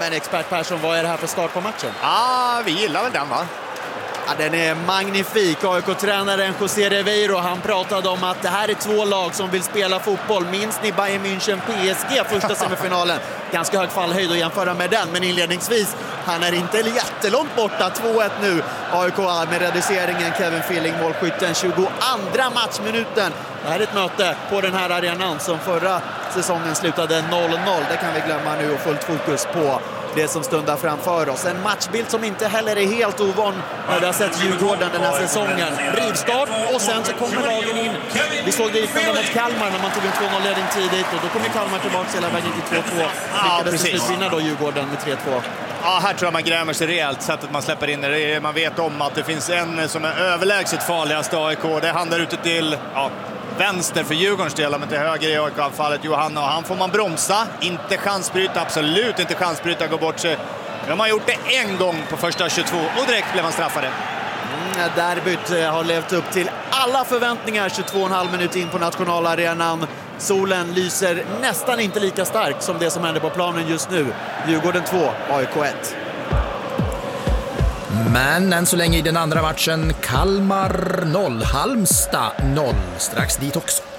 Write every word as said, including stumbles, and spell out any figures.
Men expert Persson, vad är det här för start på matchen? Ja, ah, vi gillar väl den, va? Ja, den är magnifik. A I K-tränaren José Riveiro, han pratade om att det här är två lag som vill spela fotboll. Minns ni Bayern München P S G första semifinalen? Ganska hög fallhöjd att jämföra med den, men inledningsvis, han är inte jättelångt borta. två ett nu. A I K med reduceringen, Kevin Filling, målskytten, tjugoandra matchminuten. Det här är ett möte på den här arenan som förra säsongen slutade noll noll. Det kan vi glömma nu och fullt fokus på det som stundar framför oss. En matchbild som inte heller är helt ovan när vi har sett Djurgården den här säsongen. Rivstart och sen så kommer lagen in. Vi såg det liknande mot Kalmar när man tog en två noll-ledning tidigt och då kommer Kalmar tillbaka hela vägen till två två. Ja, lyckades till precis. slut vinna då Djurgården med tre två. Ja, här tror jag man grämer sig rejält sättet man släpper in det. Man vet om att det finns en som är överlägset farligast A I K. Det handlar ute till ja, vänster för Djurgårdens del, men till höger i A I K-fallet Johanna. Och han får man bromsa, inte chansbryta, absolut inte chansbryta, gå bort sig. Nu har man gjort det en gång på första tjugotvå och direkt blev man straffade. Mm, derbyt har levt upp till alla förväntningar tjugotvå och en halv minut in på nationalarenan. Solen lyser nästan inte lika starkt som det som händer på planen just nu. Djurgården två, A I K ett. Men än så länge i den andra matchen Kalmar noll, Halmstad noll. Strax dit också.